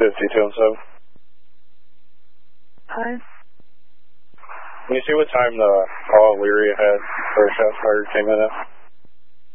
52 Hi. Can you see what time the call Leary had for a shot fired came in at?